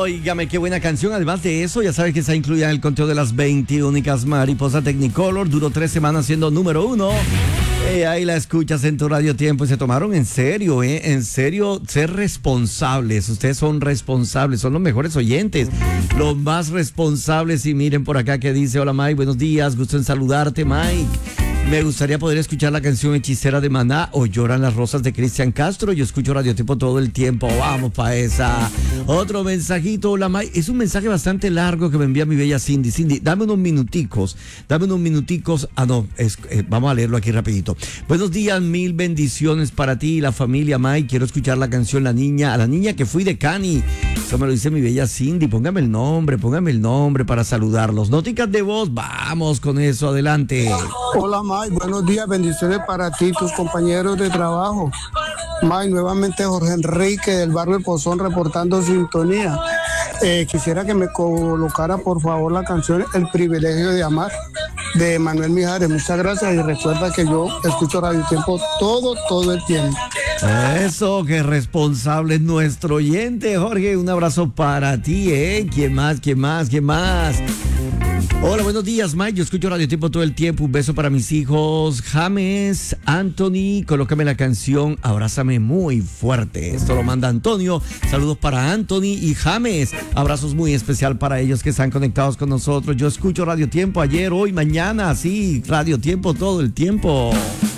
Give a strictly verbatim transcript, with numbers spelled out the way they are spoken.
Óigame, qué buena canción. Además de eso, ya sabes que está incluida en el conteo de las veinte únicas Mariposa Technicolor. Duró tres semanas siendo número uno. Eh, ahí la escuchas en tu Radio Tiempo y se tomaron en serio, ¿eh? En serio, ser responsables. Ustedes son responsables, son los mejores oyentes, los más responsables. Y miren por acá que dice: hola Mike, buenos días, gusto en saludarte, Mike. Me gustaría poder escuchar la canción Hechicera de Maná o Lloran las Rosas de Cristian Castro. Yo escucho Radio Tiempo todo el tiempo. Vamos pa' esa. Otro mensajito. Hola, Mike. Es un mensaje bastante largo que me envía mi bella Cindy. Cindy, dame unos minuticos. Dame unos minuticos. Ah, no. Es, eh, vamos a leerlo aquí rapidito. Buenos días, mil bendiciones para ti y la familia, Mike. Quiero escuchar la canción La Niña, a la niña que fui de Cani. Eso me lo dice mi bella Cindy. Póngame el nombre, póngame el nombre para saludarlos. Noticas de voz. Vamos con eso. Adelante. Hola, Mike. Buenos días, bendiciones para ti y tus compañeros de trabajo. Mike, nuevamente Jorge Enrique del barrio El Pozón reportando sintonía. Eh, quisiera que me colocara por favor la canción El Privilegio de Amar de Manuel Mijares. Muchas gracias y recuerda que yo escucho Radio Tiempo todo, todo el tiempo. Eso, qué responsable es nuestro oyente, Jorge. Un abrazo para ti, ¿eh? ¿Quién más? ¿Quién más? ¿Quién más? Hola, buenos días, Mike. Yo escucho Radio Tiempo todo el tiempo. Un beso para mis hijos, James, Anthony. Colócame la canción Abrázame muy fuerte. Esto lo manda Antonio. Saludos para Anthony y James. Abrazos muy especial para ellos que están conectados con nosotros. Yo escucho Radio Tiempo ayer, hoy, mañana. Sí, Radio Tiempo todo el tiempo.